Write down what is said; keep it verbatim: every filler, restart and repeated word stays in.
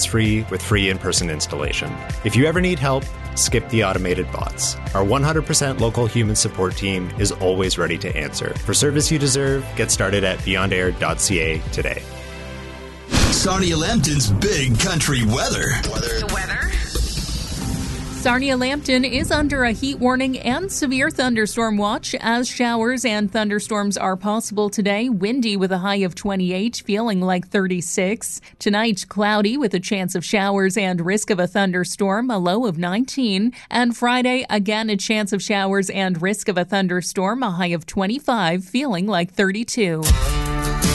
free with free in-person installation. If you ever need help, skip the automated bots. Our one hundred percent local human support team is always ready to answer. For service you deserve, get started at beyond air dot c a today. Sarnia Lambton's Big Country Weather. Weather. The weather. Sarnia Lambton is under a heat warning and severe thunderstorm watch as showers and thunderstorms are possible today. Windy with a high of twenty-eight, feeling like thirty-six. Tonight, cloudy with a chance of showers and risk of a thunderstorm, a low of nineteen. And Friday, again, a chance of showers and risk of a thunderstorm, a high of twenty-five, feeling like thirty-two.